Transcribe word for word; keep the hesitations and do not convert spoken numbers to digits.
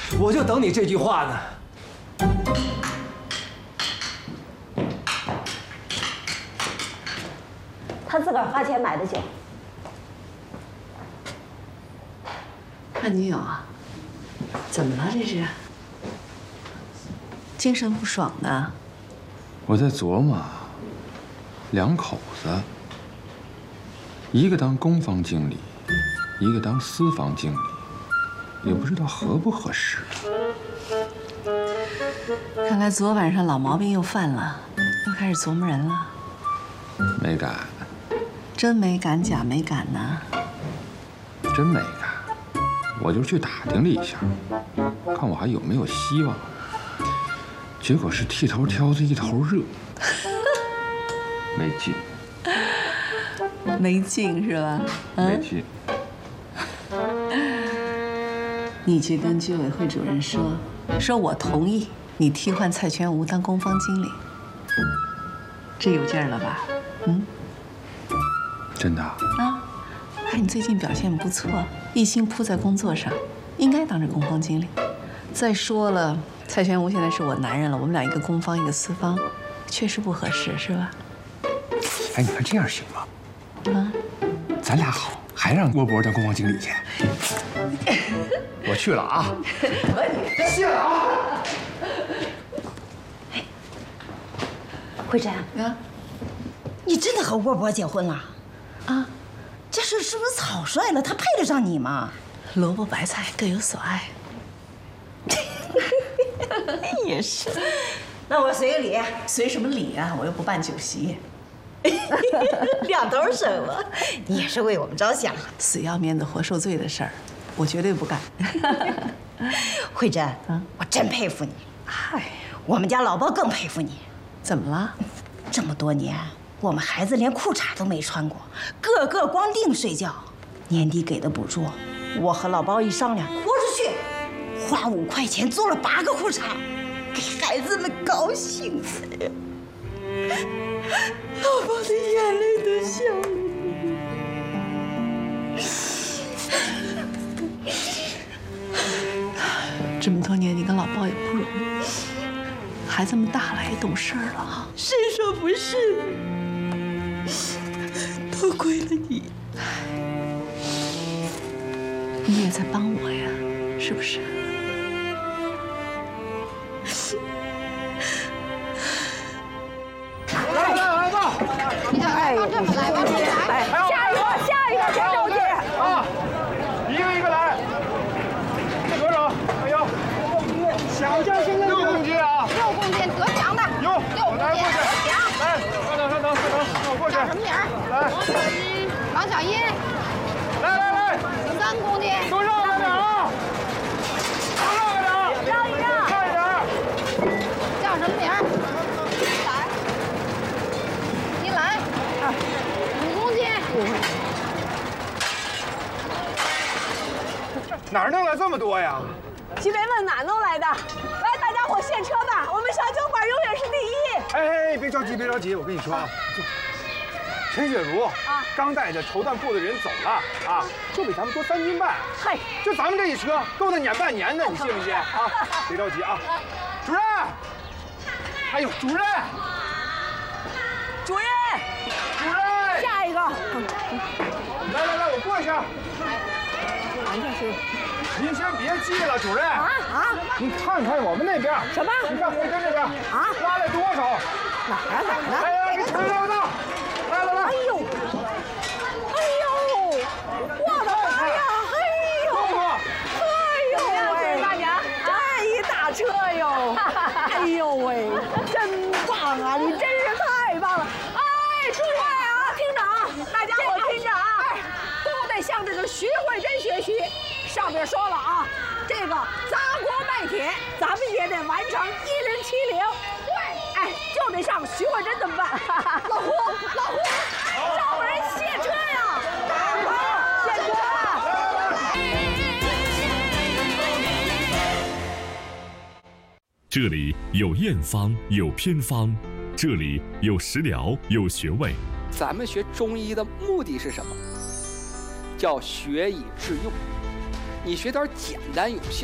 我就等你这句话呢。 他自个儿花钱买的酒。 看女友啊，怎么了这是？精神不爽呢？ 我在琢磨，两口子，一个当公方经理，一个当私房经理，也不知道合不合适。 看来昨晚上老毛病又犯了，又开始琢磨人了。 没敢， 真没敢假没敢呢？ 真没敢，我就去打听了一下，看我还有没有希望。结果是剃头挑子一头热，没劲， 没劲是吧？ 没劲。 你去跟居委会主任说，说我同意你替换蔡全吴当公方经理，这有劲儿了吧？嗯， 真的啊？看你最近表现不错，一心扑在工作上，应该当这公方经理。再说了，蔡全吴现在是我男人了，我们俩一个公方一个私方，确实不合适，是吧？ 哎，你看这样行吗？ 啊， 咱俩好，还让郭博当公方经理去。我去了啊！谢了啊！ 哎，慧珍啊， 你真的和沃博结婚了？啊，这事是不是草率了？他配得上你吗？ 萝卜白菜各有所爱。也是。 那我随个礼。 随什么礼啊？我又不办酒席。 两头省了，你也是为我们着想。 死要面子活受罪的事儿，我绝对不干。 慧珍，嗯，我真佩服你。嗨，我们家老包更佩服你。 怎么了？ 这么多年，我们孩子连裤衩都没穿过，个个光腚睡觉。年底给的补助，我和老包一商量，豁出去，花五块钱做了八个裤衩，给孩子们高兴死呀！老包的眼泪都下来。这么多年，你跟老包也不容易，孩子们大了也懂事儿了哈。 谁说不是？都亏了你。 你也在帮我呀，是不是？ 来来来吧！ 哎，往这边来，往这边来！ 下一个，下一个，田书记啊！一个一个来。这多少？哎呦，小将现在六公斤啊！ 六公斤得奖的。 有， 六公斤得奖。 来，稍等稍等稍等，让我过去。 叫什么名儿？ 来， 王小英。王小英。 来来来， 三公斤。 都让开点啊！都让开点，让一让，让一点。 叫什么名儿？来，你来。五公斤。 哪儿弄来这么多呀？ 西北问哪弄来的？来，大家伙献车吧！我们小酒馆永远是第一。 哎哎，别着急，别着急，我跟你说啊，陈雪茹啊，刚带着绸缎铺的人走了啊，就比咱们多三斤半。 嗨， 就咱们这一车够他撵半年的，你信不信啊？别着急啊，主任。哎呦，主任， 主任， 主任， 下一个。 来来来，我过去。 俺这是。 您先别急了，主任。 啊啊！ 您看看我们那边。 什么？ 你看慧珍这边。 啊？ 拉来多少？ 哪儿哪儿呢？ 来来，给陈老大。来来来。 哎呦！哎呦！我的妈呀！哎呦！哎呦喂！大娘，这一大车哟！哎呦喂，真棒啊！你真是太棒了！哎，诸位啊，听着啊，大家伙听着啊，都得向这个徐慧珍学习。上面说了啊，这个砸锅卖铁，咱们也得完成一零七零。对，哎，就得上徐慧珍这么办。老胡，老胡，找人卸车呀！好，卸车。 这里有验方，有偏方，这里有食疗，有穴位。 咱们学中医的目的是什么？叫学以致用。你学点简单有效。